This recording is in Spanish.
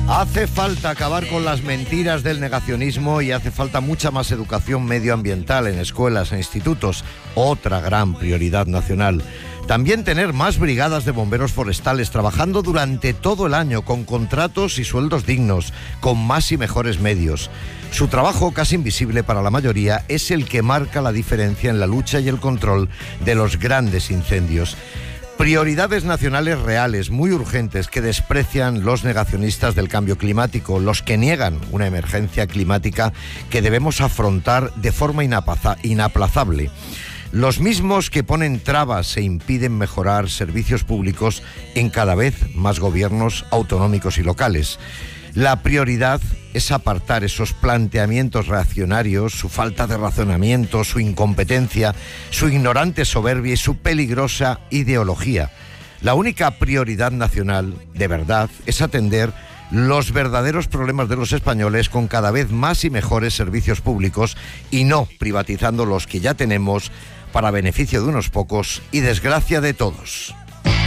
Hace falta acabar con las mentiras del negacionismo y hace falta mucha más educación medioambiental en escuelas e institutos, otra gran prioridad nacional. También tener más brigadas de bomberos forestales trabajando durante todo el año con contratos y sueldos dignos, con más y mejores medios. Su trabajo, casi invisible para la mayoría, es el que marca la diferencia en la lucha y el control de los grandes incendios. Prioridades nacionales reales, muy urgentes, que desprecian los negacionistas del cambio climático, los que niegan una emergencia climática que debemos afrontar de forma inaplazable. Los mismos que ponen trabas e impiden mejorar servicios públicos en cada vez más gobiernos autonómicos y locales. La prioridad es apartar esos planteamientos reaccionarios, su falta de razonamiento, su incompetencia, su ignorante soberbia y su peligrosa ideología. La única prioridad nacional, de verdad, es atender los verdaderos problemas de los españoles con cada vez más y mejores servicios públicos y no privatizando los que ya tenemos para beneficio de unos pocos y desgracia de todos.